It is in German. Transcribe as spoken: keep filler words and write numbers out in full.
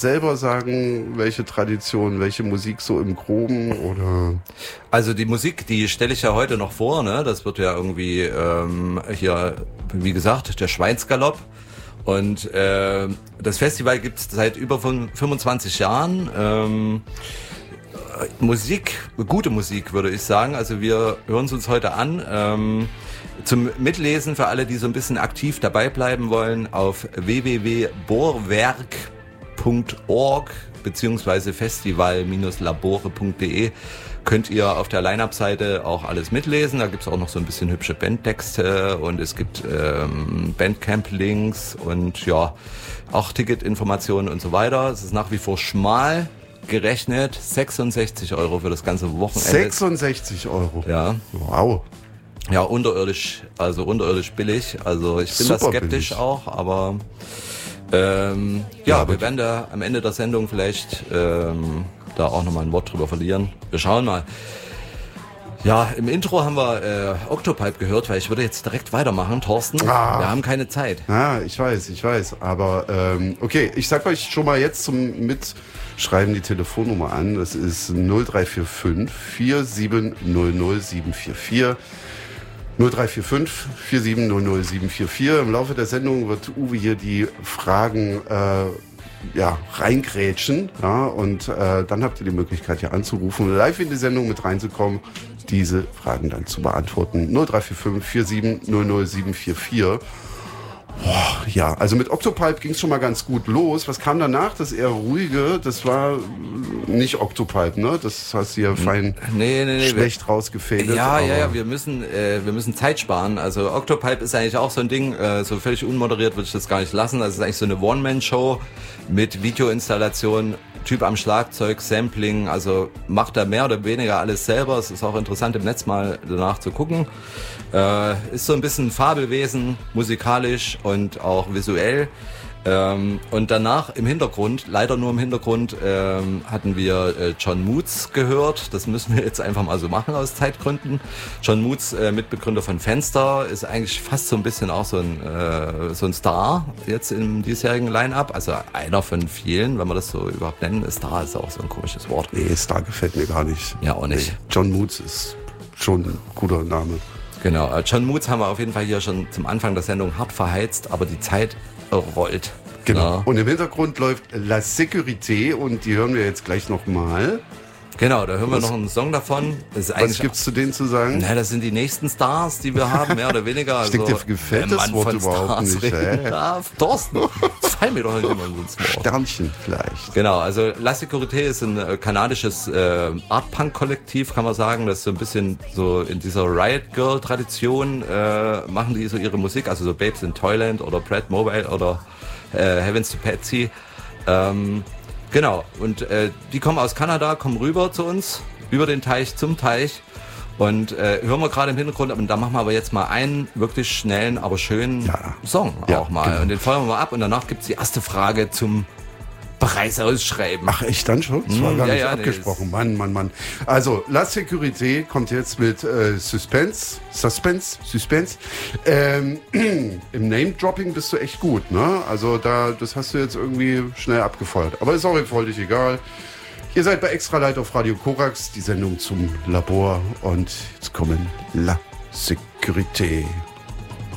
selber sagen, welche Tradition, welche Musik so im Groben oder? Also die Musik, die stelle ich ja heute noch vor, ne? Das wird ja irgendwie ähm, hier, wie gesagt, der Schweinsgalopp. Und äh, das Festival gibt es seit über fünfundzwanzig Jahren. Ähm, Musik, gute Musik würde ich sagen. Also wir hören es uns heute an. Ähm, zum Mitlesen für alle, die so ein bisschen aktiv dabei bleiben wollen, auf w w w punkt bohrwerk punkt org beziehungsweise festival Bindestrich labore punkt de könnt ihr auf der Line-Up-Seite auch alles mitlesen. Da gibt's auch noch so ein bisschen hübsche Bandtexte und es gibt ähm, Bandcamp-Links und ja, auch Ticketinformationen und so weiter. Es ist nach wie vor schmal gerechnet, sechsundsechzig Euro für das ganze Wochenende. sechsundsechzig Euro? Ja. Wow. Ja, unterirdisch, also unterirdisch billig. Also ich bin da Super skeptisch billig. auch, aber ähm, ja, Ja, wir werden da am Ende der Sendung vielleicht ähm, da auch nochmal ein Wort drüber verlieren. Wir schauen mal. Ja, im Intro haben wir äh, Octopipe gehört, weil ich würde jetzt direkt weitermachen, Thorsten. Ah. Wir haben keine Zeit. Ja, ich weiß, ich weiß. Aber ähm, okay, ich sag euch schon mal jetzt zum Mitschreiben die Telefonnummer an. Das ist null drei vier fünf vier sieben null null sieben vier vier. null drei vier fünf vier sieben null null sieben vier vier. Im Laufe der Sendung wird Uwe hier die Fragen äh, ja, reingrätschen. Ja, und äh, dann habt ihr die Möglichkeit, hier anzurufen, live in die Sendung mit reinzukommen, diese Fragen dann zu beantworten. null drei vier fünf vier sieben null null sieben vier vier. Boah, ja, also mit Octopipe ging es schon mal ganz gut los. Was kam danach? Das eher ruhige, das war nicht Octopipe, ne? Das hast du ja fein Nee, nee, nee. schlecht rausgefädelt. Ja, ja, ja, aber- wir müssen, äh, wir müssen Zeit sparen. Also Octopipe ist eigentlich auch so ein Ding, äh, so völlig unmoderiert würde ich das gar nicht lassen. Das ist eigentlich so eine One-Man-Show mit Videoinstallation, Typ am Schlagzeug, Sampling, also macht er mehr oder weniger alles selber. Es ist auch interessant im Netz mal danach zu gucken. Äh, ist so ein bisschen Fabelwesen, musikalisch und auch visuell. Ähm, und danach im Hintergrund, leider nur im Hintergrund, ähm, hatten wir äh, John Moots gehört. Das müssen wir jetzt einfach mal so machen aus Zeitgründen. John Moots, äh, Mitbegründer von Fenster, ist eigentlich fast so ein bisschen auch so ein, äh, so ein Star jetzt im diesjährigen Line-Up. Also einer von vielen, wenn man das so überhaupt nennen. Star ist auch so ein komisches Wort. Nee, Star gefällt mir gar nicht. Ja, auch nicht. Nee, John Moots ist schon ein guter Name. Genau, äh, John Moots haben wir auf jeden Fall hier schon zum Anfang der Sendung hart verheizt, aber die Zeit rollt. Genau. Ja. Und im Hintergrund läuft La Sécurité und die hören wir jetzt gleich nochmal. Genau, da hören wir Was- noch einen Song davon. Das ist Was eigentlich, gibt's zu denen zu sagen? na, das sind die nächsten Stars, die wir haben, mehr oder weniger. Ich denke, Also, dir gefällt wenn das man Wort von überhaupt Stars nicht, reden ey. darf. Thorsten, fall mir doch nicht immer ins Wort. Sternchen vielleicht. Genau, also La Sécurité ist ein äh, kanadisches äh, Art-Punk-Kollektiv, kann man sagen. Das ist so ein bisschen so in dieser Riot-Girl-Tradition äh, machen die so ihre Musik, also so Babes in Toyland oder Brad Mobile oder äh, Heavens to Patsy. Ähm, genau, und äh, die kommen aus Kanada, kommen rüber zu uns, über den Teich zum Teich. Und äh, hören wir gerade im Hintergrund, und da machen wir aber jetzt mal einen wirklich schnellen, aber schönen Ja. Song Ja, auch mal. genau. Und den feuern wir mal ab und danach gibt's die erste Frage zum Preisausschreiben. Ach, echt dann schon? Das war Hm, gar ja, nicht ja, nee, abgesprochen. Mann, Mann, Mann. Also, La Sécurité kommt jetzt mit äh, Suspense. Suspense? Suspense. Ähm, im Name-Dropping bist du echt gut, ne? Also, da, das hast du jetzt irgendwie schnell abgefeuert. Aber ist auch völlig egal. Ihr seid bei Extra Light auf Radio Korax, die Sendung zum Labor. Und jetzt kommen La Sécurité.